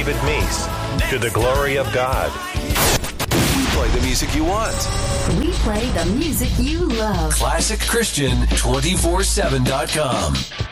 David Meese, to the glory of God. We play the music you want. We play the music you love. ClassicChristian247.com.